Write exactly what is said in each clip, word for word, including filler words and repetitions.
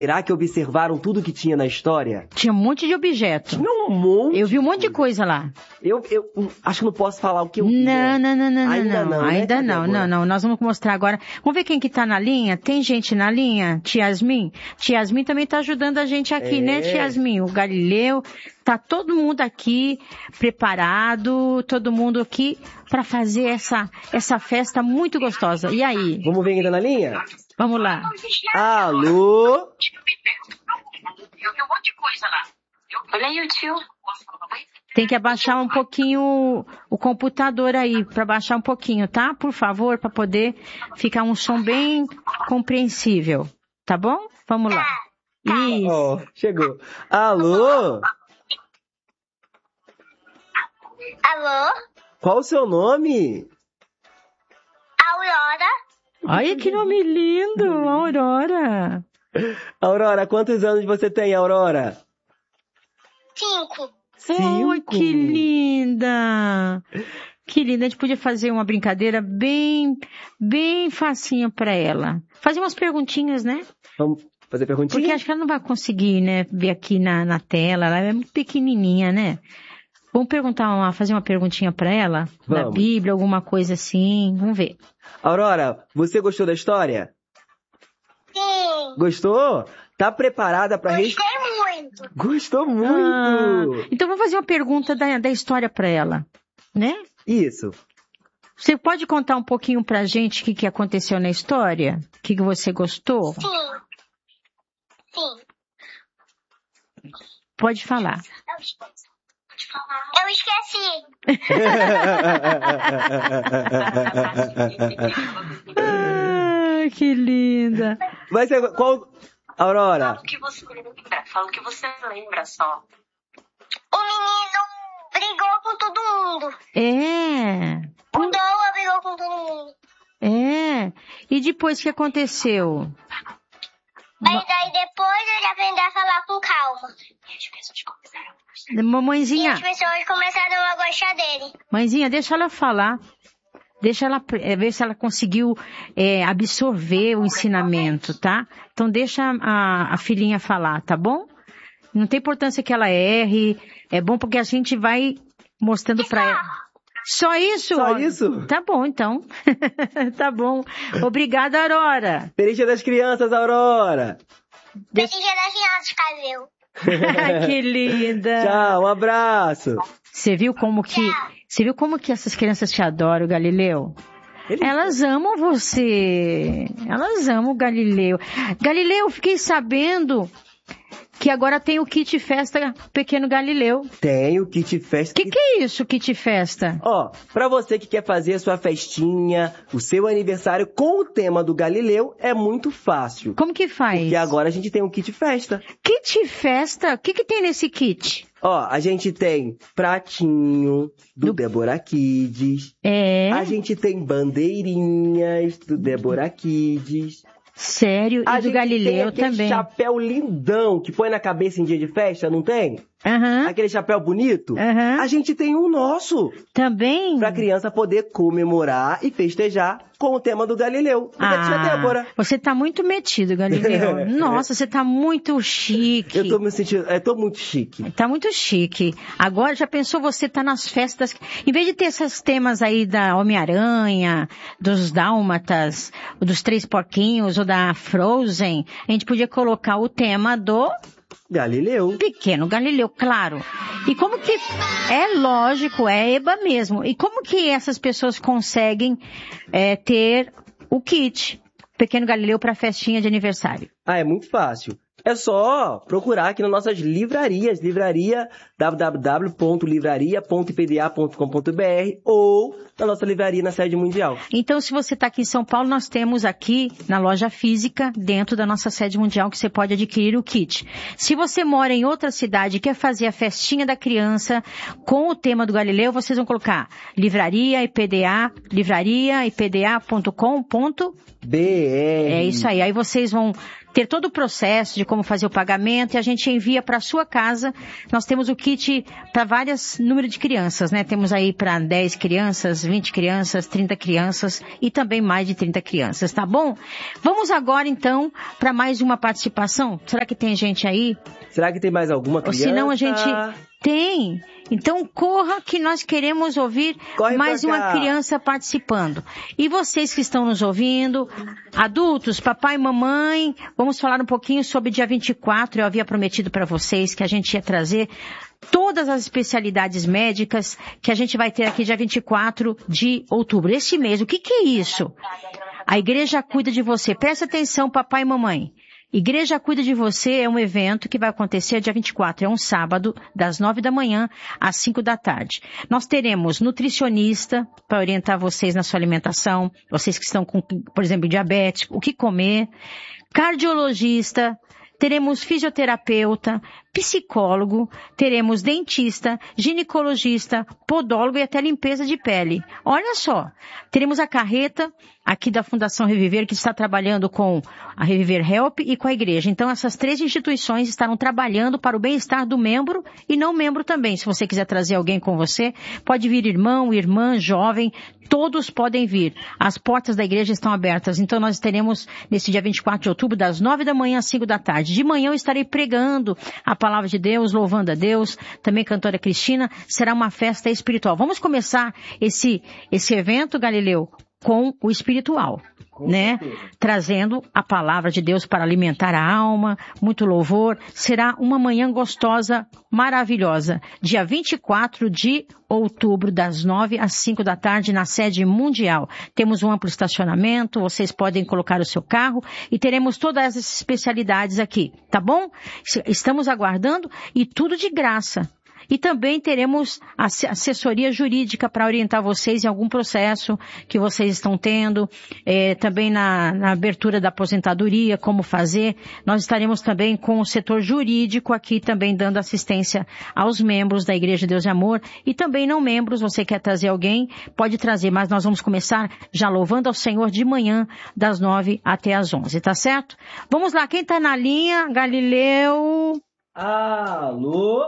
Será que observaram tudo que tinha na história? Tinha um monte de objeto. Tinha um monte. Eu vi um monte de coisa lá. Eu, eu acho que não posso falar o que eu vi. Não, não, não, não, Ainda não. não, né, Ainda tia não, Débora? não, não. Nós vamos mostrar agora. Vamos ver quem que tá na linha? Tem gente na linha? Tia Yasmin? Tia Yasmin também tá ajudando a gente aqui, É. né, Tia Yasmin? O Galileu. Tá todo mundo aqui preparado, todo mundo aqui para fazer essa, essa festa muito gostosa. E aí? Vamos ver ainda na linha? Vamos lá. Alô? Eu vi um monte de coisa lá. Olha aí o tio. Tem que abaixar um pouquinho o, o computador aí, para baixar um pouquinho, tá? Por favor, para poder ficar um som bem compreensível. Tá bom? Vamos lá. Isso. Ó, chegou. Alô? Alô? Qual o seu nome? Aurora? Olha que nome lindo, Aurora. Aurora, quantos anos você tem, Aurora? Cinco. Cinco. Oi, que linda. Que linda. A gente podia fazer uma brincadeira bem, bem facinha para ela. Fazer umas perguntinhas, né? Vamos fazer perguntinha? Porque acho que ela não vai conseguir, né, ver aqui na, na tela. Ela é muito pequenininha, né? Vamos perguntar, uma, fazer uma perguntinha para ela? Da Vamos. Bíblia, alguma coisa assim. Vamos ver. Aurora, você gostou da história? Sim. Gostou? Tá preparada para res... Gostei muito. Gostou muito! Ah, então vamos fazer uma pergunta da, da história para ela, né? Isso. Você pode contar um pouquinho pra gente o que, que aconteceu na história? O que, que você gostou? Sim. Sim. Pode falar. Eu esqueci. Ah, que linda. Vai ser qual... Aurora, Fala o que você lembra. Fala o que você lembra só. O menino brigou com todo mundo. É, O Noah brigou com todo mundo. é. E depois o que aconteceu? Mas daí depois ele aprendeu a falar com calma. E as pessoas começaram a E as Mamãezinha, pessoas começaram a gostar dele. mãezinha, deixa ela falar. Deixa ela é, ver se ela conseguiu é, absorver o ensinamento, tá? Então deixa a, a filhinha falar, tá bom? Não tem importância que ela erre. É bom porque a gente vai mostrando pra ela. Só isso? Só isso? Tá bom, então. Tá bom. Obrigada, Aurora. Feliz Dia das Crianças, Aurora! Feliz Dia das Crianças, Calil. Que linda. Tchau, um abraço! Você viu como que, você viu como que essas crianças te adoram, Galileu? Ele- Elas amam você. Elas amam o Galileu. Galileu, fiquei sabendo que agora tem o kit festa Pequeno Galileu. Tem o kit festa. O que, que é isso, kit festa? Ó, pra você que quer fazer a sua festinha, o seu aniversário com o tema do Galileu, é muito fácil. Como que faz? Porque agora a gente tem um kit festa. Kit festa? O que, que tem nesse kit? Ó, a gente tem pratinho do, Do- Débora Kids. É, A gente tem bandeirinhas do Débora Kids. sério, A e do gente tem Galileu aquele também. chapéu lindão que põe na cabeça em dia de festa, não tem? Aham, Aquele chapéu bonito. aham. A gente tem um nosso, Também? pra criança poder comemorar e festejar com o tema do Galileu. Porque tia Débora, você tá muito metido, Galileu. Nossa, você tá muito chique. eu tô me sentindo, eu tô muito chique. Tá muito chique. Agora, já pensou você tá nas festas, em vez de ter esses temas aí da Homem-Aranha, dos Dálmatas, dos Três Porquinhos ou da Frozen, a gente podia colocar o tema do Galileu. Pequeno Galileu, claro. E como que, é lógico, é Eba mesmo. E como que essas pessoas conseguem é, ter o kit Pequeno Galileu para festinha de aniversário? Ah, é muito fácil. É só procurar aqui nas nossas livrarias, livraria w w w ponto livraria ponto i p d a ponto com ponto b r ou na nossa livraria na sede mundial. Então, se você está aqui em São Paulo, nós temos aqui na loja física, dentro da nossa sede mundial, que você pode adquirir o kit. Se você mora em outra cidade e quer fazer a festinha da criança com o tema do Galileu, vocês vão colocar livraria I P D A, livraria I P D A ponto com ponto B R. É isso aí. Aí vocês vão ter todo o processo de como fazer o pagamento e a gente envia para a sua casa. Nós temos o kit para vários números de crianças, né? Temos aí para dez crianças, vinte crianças, trinta crianças e também mais de trinta crianças, tá bom? Vamos agora então para mais uma participação. Será que tem gente aí? Será que tem mais alguma criança? Ou senão a gente tem. Então corra que nós queremos ouvir Corre mais pra uma cá. criança participando. E vocês que estão nos ouvindo, adultos, papai e mamãe, vamos falar um pouquinho sobre dia vinte e quatro. Eu havia prometido para vocês que a gente ia trazer todas as especialidades médicas que a gente vai ter aqui dia vinte e quatro de outubro. Este mês, o que que é isso? A igreja cuida de você. Presta atenção, papai e mamãe. Igreja Cuida de Você é um evento que vai acontecer dia vinte e quatro, é um sábado, das nove da manhã às cinco da tarde. Nós teremos nutricionista para orientar vocês na sua alimentação, vocês que estão com, por exemplo, diabetes, o que comer, cardiologista, teremos fisioterapeuta, psicólogo, teremos dentista, ginecologista, podólogo e até limpeza de pele. Olha só, teremos a carreta aqui da Fundação Reviver, que está trabalhando com a Reviver Help e com a igreja. Então, essas três instituições estarão trabalhando para o bem-estar do membro e não membro também. Se você quiser trazer alguém com você, pode vir irmão, irmã, jovem, todos podem vir. As portas da igreja estão abertas. Então, nós teremos nesse dia vinte e quatro de outubro, das nove da manhã às cinco da tarde. De manhã eu estarei pregando a palavra de Deus, louvando a Deus, também cantora Cristina. Será uma festa espiritual. Vamos começar esse, esse evento, Galileu, com o espiritual, com né? Certeza. Trazendo a palavra de Deus para alimentar a alma, muito louvor. Será uma manhã gostosa, maravilhosa. Dia vinte e quatro de outubro, das nove às cinco da tarde, na sede mundial. Temos um amplo estacionamento, vocês podem colocar o seu carro e teremos todas essas especialidades aqui, tá bom? Estamos aguardando e tudo de graça. E também teremos assessoria jurídica para orientar vocês em algum processo que vocês estão tendo, é, também na, na abertura da aposentadoria, como fazer. Nós estaremos também com o setor jurídico aqui também dando assistência aos membros da Igreja Deus e Amor e também não membros. Você quer trazer alguém, pode trazer, mas nós vamos começar já louvando ao Senhor de manhã, das nove até as onze, tá certo? Vamos lá, quem tá na linha? Galileu. Alô?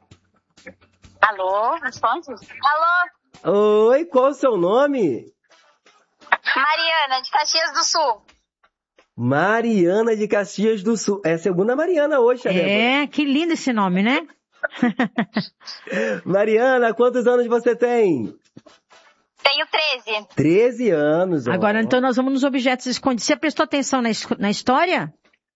Alô, responde? Alô? Oi, qual o seu nome? Mariana, de Caxias do Sul. Mariana de Caxias do Sul. É a segunda Mariana hoje, Xareba. É, que lindo esse nome, né? Mariana, quantos anos você tem? Tenho treze. treze anos. Ó. Agora, então, nós vamos nos objetos escondidos. Você prestou atenção na, na história?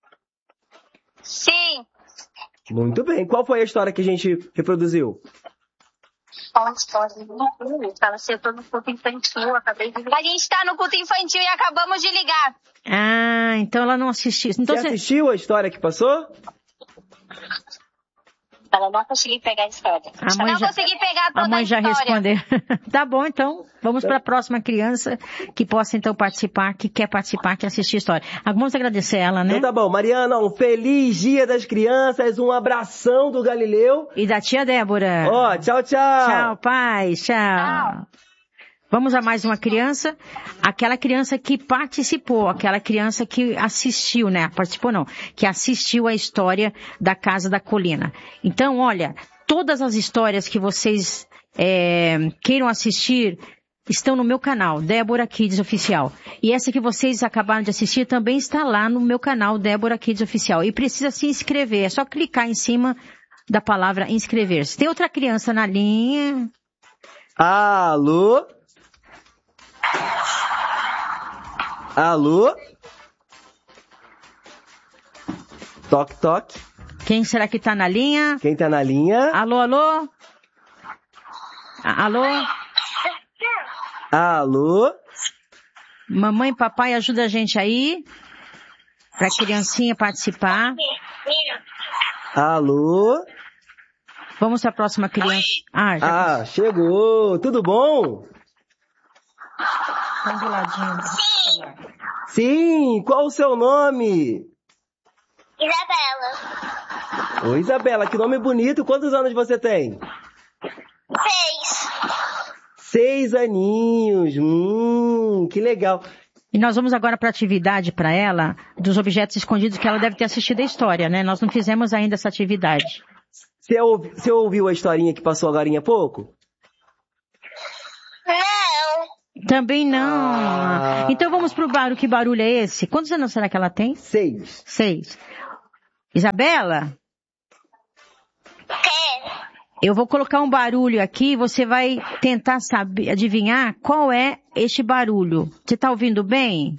Sim. Muito bem. Qual foi a história que a gente reproduziu? Qual história? Estava assim, eu tô no culto infantil, acabei de... A gente tá no culto infantil e acabamos de ligar. Ah, então ela não assistiu. Então você assistiu a história que passou? Ela não consegui pegar a história. A mãe não já, consegui pegar toda a mãe a já história. respondeu. Tá bom, então. Vamos para a próxima criança que possa, então, participar, que quer participar, que assistir a história. Ah, vamos agradecer ela, né? Então tá bom. Mariana, um feliz Dia das Crianças, um abração do Galileu. E da tia Débora. Ó, tchau, tchau. Tchau, pai. Tchau. Tchau. Vamos a mais uma criança, aquela criança que participou, aquela criança que assistiu, né? Participou não, que assistiu a história da Casa da Colina. Então, olha, todas as histórias que vocês é, queiram assistir estão no meu canal, Débora Kids Oficial. E essa que vocês acabaram de assistir também está lá no meu canal, Débora Kids Oficial. E precisa se inscrever, é só clicar em cima da palavra inscrever-se. Tem outra criança na linha? Alô? Alô? Toque, toque. Quem será que tá na linha? Quem tá na linha? Alô, alô? A- Alô? Alô? Mamãe e papai, ajuda a gente aí. Pra criancinha participar. Alô? Vamos pra próxima criança. Ah, já. Ah, chegou. Tudo bom? Vem do ladinho. Sim, qual o seu nome? Isabela. Oi, Isabela, que nome bonito. Quantos anos você tem? Seis. Seis aninhos. Hum, que legal. E nós vamos agora para a atividade para ela, dos objetos escondidos, que ela deve ter assistido a história, né? Nós não fizemos ainda essa atividade. Você, ouvi, você ouviu a historinha que passou agora há pouco? Não. Também não. Ah. Então vamos pro barulho. Que barulho é esse? Quantos anos será que ela tem? Seis. Seis. Isabela? Tem. Eu vou colocar um barulho aqui, você vai tentar saber, adivinhar qual é este barulho. Você tá ouvindo bem?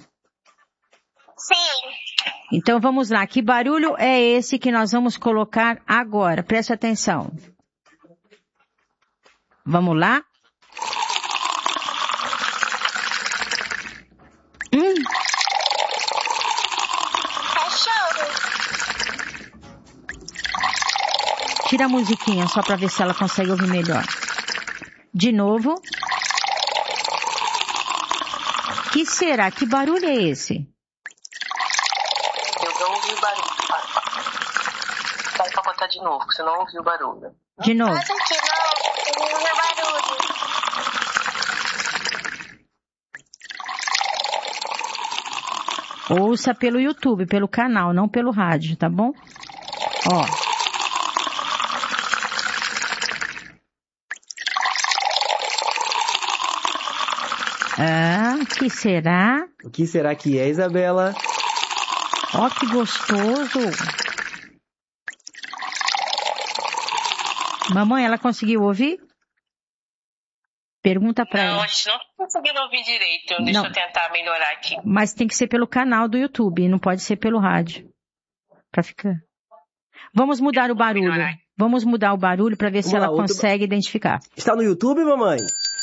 Sim. Então vamos lá, que barulho é esse que nós vamos colocar agora? Preste atenção. Vamos lá? Hum, Cachorro. tira a musiquinha só para ver se ela consegue ouvir melhor. De novo. Que será? Que barulho é esse? Eu não ouvi o barulho. Sai pra botar de novo, porque você não ouviu o barulho. De novo. Nossa, que não. Eu ouvi barulho. Ouça pelo YouTube, pelo canal, não pelo rádio, tá bom? Ó. Ah, que será? O que será que é, Isabela? Ó, que gostoso. Mamãe, ela conseguiu ouvir? Pergunta pra Não, ela. a gente não tá conseguindo ouvir direito. Deixa Não. eu tentar melhorar aqui. Mas tem que ser pelo canal do YouTube, não pode ser pelo rádio. Pra ficar. Vamos mudar o barulho. melhorar. Vamos mudar o barulho pra ver se Vamos lá, ela outro- consegue identificar. Está no YouTube, mamãe?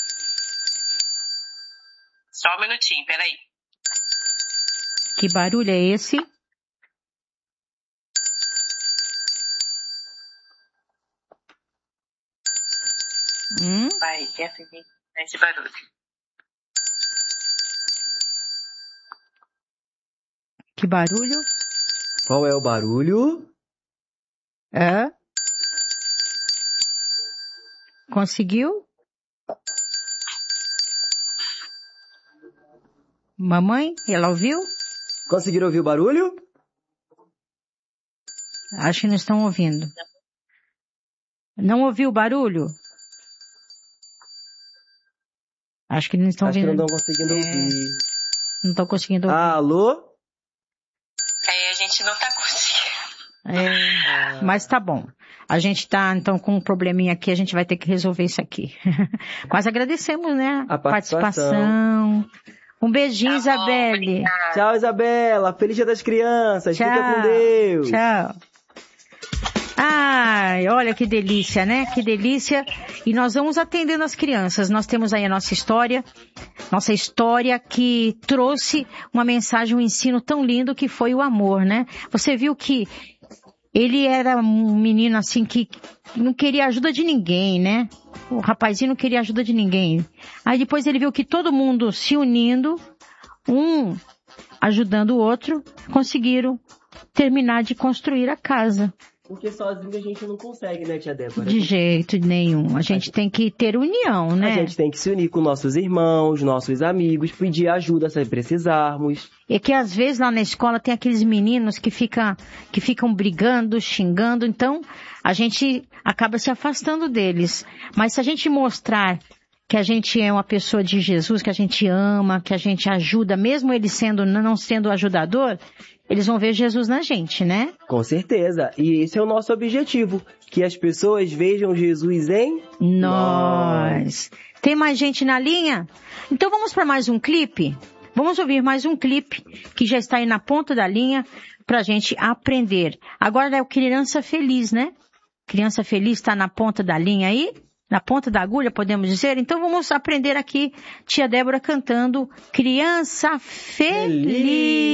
Só um minutinho, peraí. Que barulho é esse? Hum? Vai, tenta entender esse barulho. Que barulho? Qual é o barulho? Hã? Conseguiu? Mamãe, ela ouviu? Conseguiram ouvir o barulho? Acho que não estão ouvindo. Não ouviu o barulho? Acho que não estão Acho que ouvindo. não estão conseguindo É. ouvir. Não estão conseguindo ouvir. Alô? Aí a gente não tá conseguindo. É, mas tá bom. A gente tá, então, com um probleminha aqui, a gente vai ter que resolver isso aqui. Mas agradecemos, né? A participação. participação. Um beijinho, Tá bom, Isabelle. obrigada. Tchau, Isabela. Feliz Dia das Crianças. Tchau. Fica com Deus. Tchau. Ai, olha que delícia, né? Que delícia. E nós vamos atendendo as crianças. Nós temos aí a nossa história, nossa história que trouxe uma mensagem, um ensino tão lindo que foi o amor, né? Você viu que ele era um menino assim que não queria ajuda de ninguém, né? O rapazinho não queria ajuda de ninguém. Aí depois ele viu que todo mundo se unindo, um ajudando o outro, conseguiram terminar de construir a casa. Porque sozinho a gente não consegue, né, tia Débora? De jeito nenhum. A gente tem que ter união, né? A gente tem que se unir com nossos irmãos, nossos amigos, pedir ajuda se precisarmos. É que às vezes lá na escola tem aqueles meninos que ficam, que ficam brigando, xingando, então a gente acaba se afastando deles. Mas se a gente mostrar que a gente é uma pessoa de Jesus, que a gente ama, que a gente ajuda, mesmo ele sendo, não sendo ajudador, eles vão ver Jesus na gente, né? Com certeza. E esse é o nosso objetivo. Que as pessoas vejam Jesus em Nós. Tem mais gente na linha? Então vamos para mais um clipe? Vamos ouvir mais um clipe que já está aí na ponta da linha pra gente aprender. Agora é o Criança Feliz, né? Criança Feliz está na ponta da linha aí? Na ponta da agulha, podemos dizer? Então vamos aprender aqui, tia Débora cantando Criança Feliz.